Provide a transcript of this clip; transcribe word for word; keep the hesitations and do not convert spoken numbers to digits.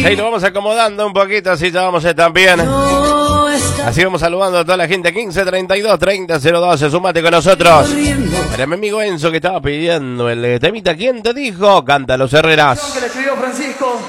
Sí, lo vamos acomodando un poquito, así ya vamos a estar bien. Así vamos saludando a toda la gente. Quince treinta y dos treinta cero doce, sumate con nosotros. Para mi amigo Enzo que estaba pidiendo el temita, ¿quién te dijo? Canta Los Herreras. Que le escribió Francisco.